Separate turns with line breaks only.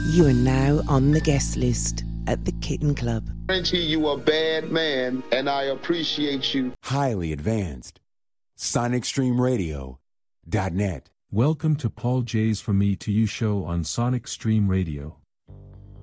You are now on the guest list at the Kitten Club.
Frenchie, you a bad man, and I appreciate you.
Highly advanced. SonicStreamRadio.net.
Welcome to Paul J's From Me to You show on Sonic Stream Radio.